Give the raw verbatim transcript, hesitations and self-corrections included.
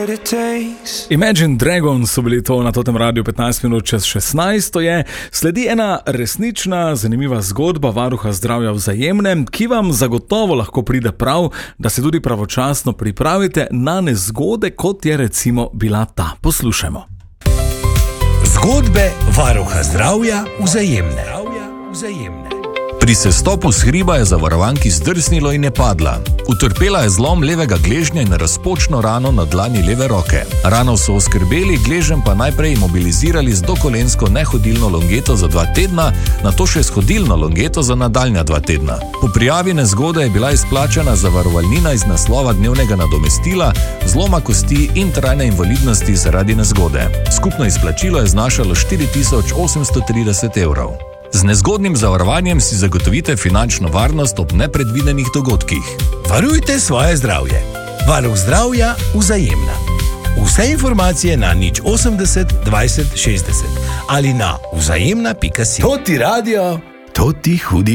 Imagine Dragons so bili to na totem radiju petnajst minut čez šestnajst, to je. Sledi ena resnična, zanimiva zgodba varuha zdravja Vzajemne, ki vam zagotovo lahko pride prav, da se tudi pravočasno pripravite na nezgode, kot je recimo bila ta. Poslušajmo. Zgodbe varuha zdravja Vzajemne. Vzajemne. Pri sestopu s hriba je zavarovanki zdrsnilo in je padla. Utrpela je zlom levega gležnja in razpočno rano na dlani leve roke. Rano so oskrbeli, gležen pa najprej imobilizirali z dokolensko nehodilno longeto za dva tedna, nato še s hodilno longeto za nadaljnja dva tedna. Po prijavi nezgode je bila izplačana zavarovalnina iz naslova dnevnega nadomestila, zloma kosti in trajne invalidnosti zaradi nezgode. Skupno izplačilo je znašalo štiri tisoč osemsto trideset evrov. Z nezgodnim zavarovanjem si zagotovite finančno varnost ob nepredvidenih dogodkih. Varujte svoje zdravje. Varuh zdravja Vzajemna. Vse informacije na nič osemdeset dvajset šestdeset ali na vzajemna pika si. To ti radio, to ti hudi.